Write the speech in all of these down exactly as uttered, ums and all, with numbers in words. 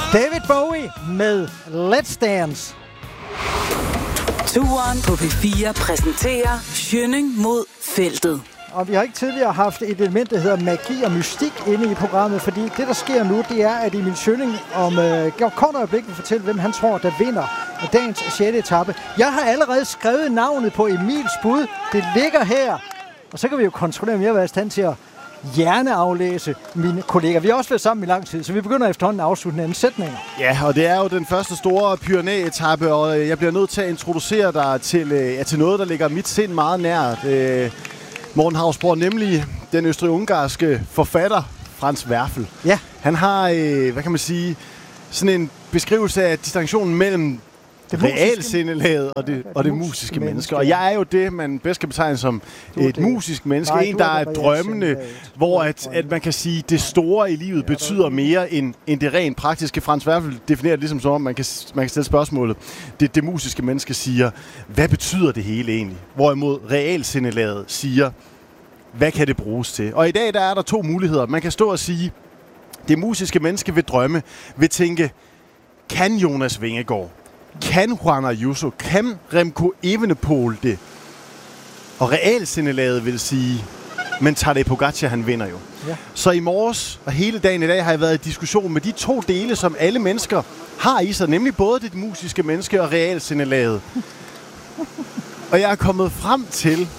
David Bowie med Let's Dance. Turen på P fire præsenterer Schønning mod feltet. Og vi har ikke tidligere haft et element, der hedder magi og mystik inde i programmet, fordi det, der sker nu, det er, at Emil Schønning om øh, kort øjeblik vil fortælle, hvem han tror, der vinder dagens sjette etape. Jeg har allerede skrevet navnet på Emils bud. Det ligger her. Og så kan vi jo kontrollere, om jeg har været i stand til at hjerneaflæse mine kolleger. Vi har også været sammen i lang tid, så vi begynder efterhånden at afslutte en sætning. Ja, og det er jo den første store Pyrenæ-etape, og jeg bliver nødt til at introducere dig til, ja, til noget, der ligger mit sind meget nært. Øh, Morten Hausborg, nemlig den østrig-ungarske forfatter Franz Werfel. Ja. Han har, øh, hvad kan man sige, sådan en beskrivelse af distinktionen mellem det realsindelaget og det, og det musiske menneske. Og jeg er jo det, man bedst kan betegne som et det. musisk menneske. Nej, en, der er drømmende, hvor at, at man kan sige, at det store i livet ja, betyder mere end, end det rent praktiske. Frans Werfel definerer det ligesom som, man kan, man kan stille spørgsmålet. Det, det musiske menneske siger, hvad betyder det hele egentlig? Hvorimod realsindelaget siger, hvad kan det bruges til? Og i dag der er der to muligheder. Man kan stå og sige, det musiske menneske vil drømme, vil tænke, kan Jonas Vingegaard, kan Juan Ayuso, kan Remco Evenepoel det? Og realsindelaget vil sige, men Tadej Pogačar, han vinder jo. Ja. Så i morges og hele dagen i dag har jeg været i diskussion med de to dele, som alle mennesker har i sig, nemlig både det musiske menneske og realsindelaget. Og jeg er kommet frem til,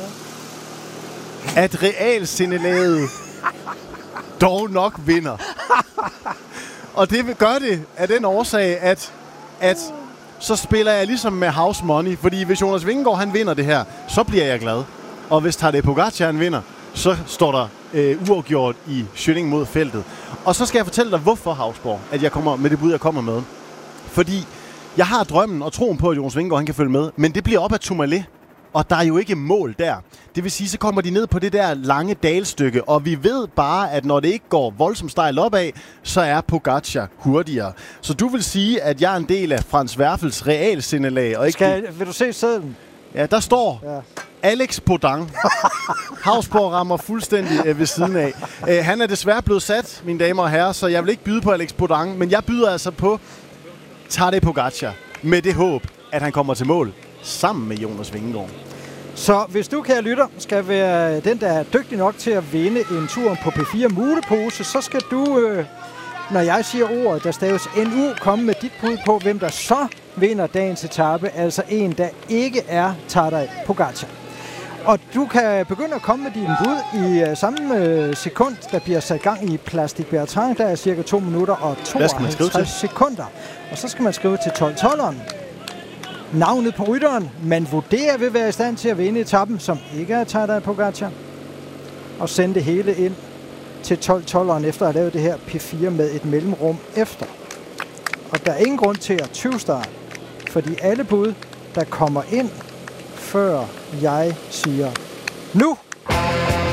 at realsindelaget dog nok vinder. Og det gør det af den årsag, at, at så spiller jeg ligesom med house money. Fordi hvis Jonas Vingegaard han vinder det her, så bliver jeg glad. Og hvis Tadej Pogačar han vinder, så står der øh, uafgjort i Schønning mod feltet. Og så skal jeg fortælle dig, hvorfor, Hausborg, at jeg kommer med det bud, jeg kommer med. Fordi jeg har drømmen og troen på, at Jonas Vingegaard han kan følge med. Men det bliver op ad Tourmalet. Og der er jo ikke mål der. Det vil sige, så kommer de ned på det der lange dalstykke, og vi ved bare, at når det ikke går voldsomt stejlt opad, så er Pogačar hurtigere. Så du vil sige, at jeg er en del af Franz Werfels realsindelag, og ikke... Skal, vil du se sædlen? Ja, der står ja. Alex Podang. Hausborg rammer fuldstændig øh, ved siden af. Øh, han er desværre blevet sat, mine damer og herrer, så jeg vil ikke byde på Alex Podang, men jeg byder altså på Tadej Pogačar med det håb, at han kommer til mål sammen med Jonas Vingegaard. Så hvis du, kære lytter, skal være den, der er dygtig nok til at vinde en tur på P fire Mulepose, så skal du, øh, når jeg siger ordet, der staves N U, komme med dit bud på, hvem der så vinder dagens etape, altså en, der ikke er Tadej Pogačar. Og du kan begynde at komme med dine bud i uh, samme uh, sekund, der bliver sat gang i Plastic Bertrand. Der er cirka to minutter og tooghalvtreds sekunder. Og så skal man skrive til tolv tolveren. Navnet på rytteren, man vurderer vil være i stand til at vinde etappen, som ikke er Tadej Pogačar. Og sende det hele ind til tolv tolveren efter at have lavet det her P fire med et mellemrum efter. Og der er ingen grund til at tyvstarte, fordi alle bud, der kommer ind, før jeg siger nu.